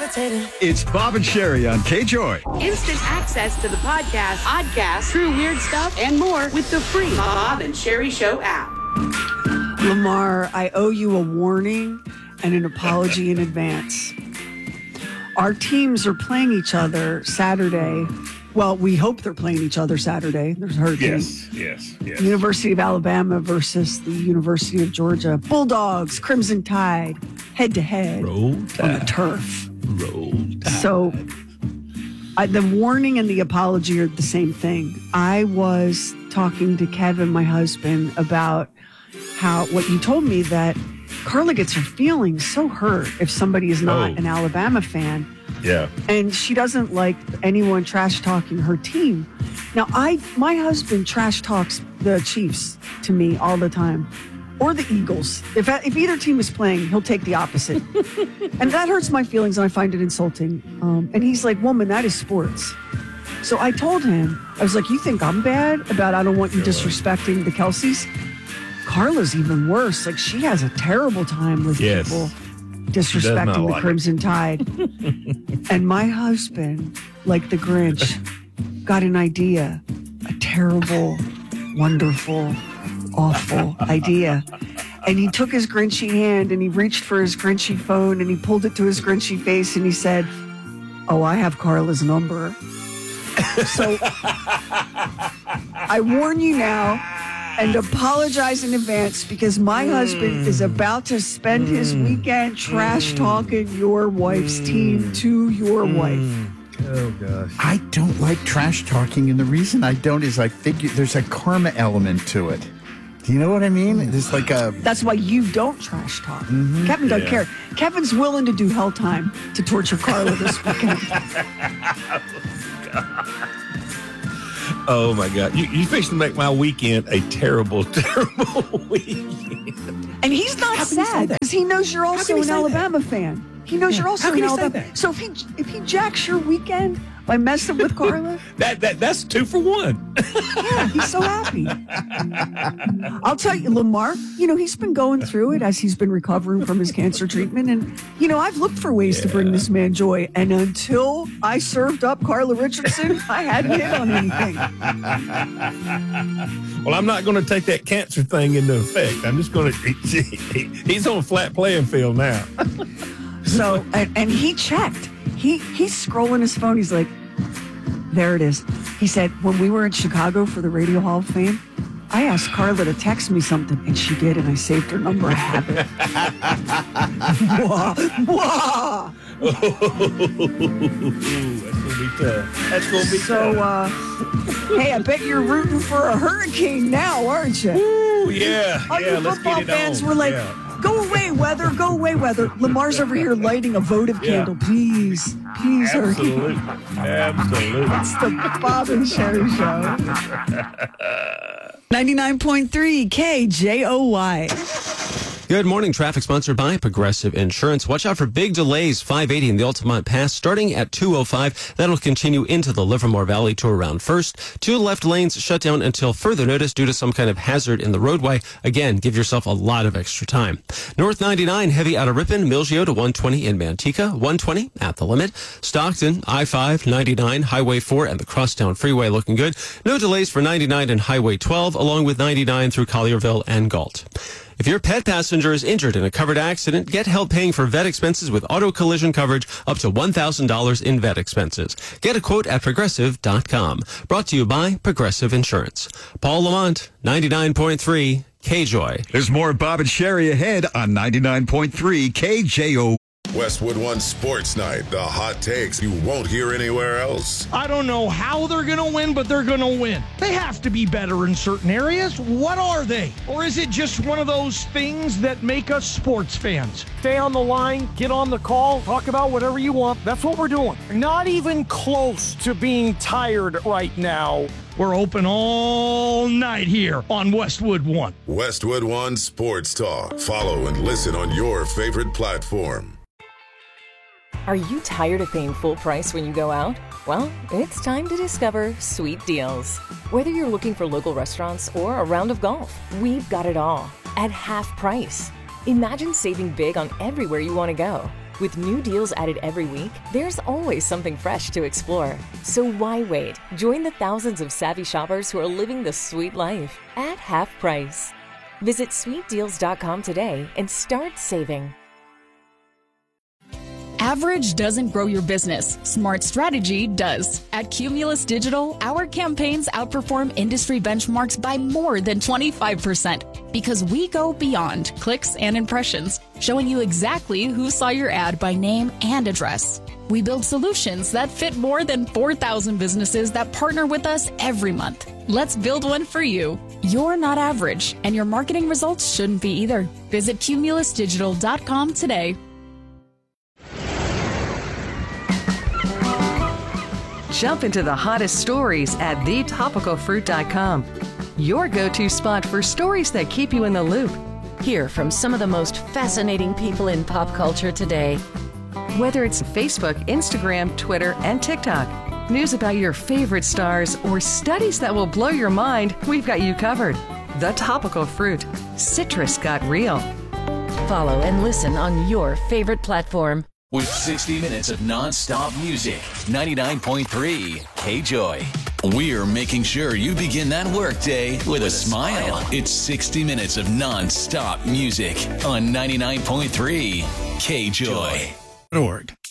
It's Bob and Sherry on K-Joy. Instant access to the podcast, true weird stuff, and more with the free Bob and Sherry Show app. Lamar, I owe you a warning and an apology in advance. Our teams are playing each other Saturday. Well, we hope they're playing each other Saturday. There's a hurricane. Yes. University of Alabama versus the University of Georgia. Bulldogs, Crimson Tide, head-to-head on the turf. Roll Tide. So the warning and the apology are the same thing. I was talking to Kevin, my husband, about what you told me, that Carla gets her feelings so hurt if somebody is not an Alabama fan. Yeah. And she doesn't like anyone trash talking her team. Now, my husband trash talks the Chiefs to me all the time, or the Eagles. If either team is playing, he'll take the opposite. And that hurts my feelings, and I find it insulting. And he's like, woman, that is sports. So I told him, I was like, you think I'm bad about I don't want you disrespecting the Kelseys? Carla's even worse. Like, she has a terrible time with people disrespecting the Crimson Tide. And my husband, like the Grinch, got an idea. A terrible, wonderful, awful idea. And he took his Grinchy hand and he reached for his Grinchy phone and he pulled it to his Grinchy face and he said, oh, I have Carla's number. So I warn you now and apologize in advance, because my husband is about to spend his weekend trash talking your wife's team to your wife. Oh, gosh. I don't like trash talking, and the reason I don't is I think there's a karma element to it. Do you know what I mean? There's like a... That's why you don't trash talk. Kevin doesn't care. Kevin's willing to do hell time to torture Carla this weekend. Oh, my God. You fixing to make my weekend a terrible, terrible weekend. And he's not sad because he knows you're also an Alabama fan. He knows you're also an Alabama. So if he jacks your weekend by messing with Carla, that's 2 for 1. Yeah, he's so happy. I'll tell you, Lamar, he's been going through it as he's been recovering from his cancer treatment. And, I've looked for ways to bring this man joy. And until I served up Carla Richardson, I hadn't hit on anything. Well, I'm not going to take that cancer thing into effect. I'm just going to... He's on a flat playing field now. So, and he checked. He's scrolling his phone. He's like, there it is. He said, when we were in Chicago for the Radio Hall of Fame, I asked Carla to text me something, and she did, and I saved her number. I have it. Wah. That's going to be tough. That's going to be tough. Hey, I bet you're rooting for a hurricane now, aren't you? Ooh, yeah. All you let's football get it fans on. were like, go away, weather, go away, weather. Lamar's over here lighting a votive candle. Please, Absolutely. Absolutely. It's the Bob and Sherry Show. 99.3 KJOY. Good morning. Traffic sponsored by Progressive Insurance. Watch out for big delays. 580 in the Altamont Pass starting at 205. That'll continue into the Livermore Valley to around 1st. 2 left lanes shut down until further notice due to some kind of hazard in the roadway. Again, give yourself a lot of extra time. North 99 heavy out of Ripon, Milgio to 120 in Manteca, 120 at the limit. Stockton, I-5, 99, Highway 4 and the Crosstown Freeway looking good. No delays for 99 and Highway 12 along with 99 through Collierville and Galt. If your pet passenger is injured in a covered accident, get help paying for vet expenses with auto collision coverage up to $1,000 in vet expenses. Get a quote at Progressive.com. Brought to you by Progressive Insurance. Paul Lamont, 99.3 KJOY. There's more Bob and Sherry ahead on 99.3 KJO. Westwood One Sports Night. The hot takes you won't hear anywhere else. I don't know how they're going to win, but they're going to win. They have to be better in certain areas. What are they? Or is it just one of those things that make us sports fans? Stay on the line, get on the call, talk about whatever you want. That's what we're doing. Not even close to being tired right now. We're open all night here on Westwood One. Westwood One Sports Talk. Follow and listen on your favorite platform. Are you tired of paying full price when you go out? Well, it's time to discover Sweet Deals. Whether you're looking for local restaurants or a round of golf, we've got it all at half price. Imagine saving big on everywhere you want to go. With new deals added every week, there's always something fresh to explore. So why wait? Join the thousands of savvy shoppers who are living the sweet life at half price. Visit sweetdeals.com today and start saving. Average doesn't grow your business. Smart strategy does. At Cumulus Digital, our campaigns outperform industry benchmarks by more than 25% because we go beyond clicks and impressions, showing you exactly who saw your ad by name and address. We build solutions that fit more than 4,000 businesses that partner with us every month. Let's build one for you. You're not average, and your marketing results shouldn't be either. Visit cumulusdigital.com today. Jump into the hottest stories at thetopicalfruit.com. Your go-to spot for stories that keep you in the loop. Hear from some of the most fascinating people in pop culture today. Whether it's Facebook, Instagram, Twitter, and TikTok, news about your favorite stars, or studies that will blow your mind, we've got you covered. The Topical Fruit. Citrus got real. Follow and listen on your favorite platform. With 60 minutes of non-stop music, 99.3 K-Joy. We're making sure you begin that workday with a smile. It's 60 minutes of non-stop music on 99.3 K-Joy. .org.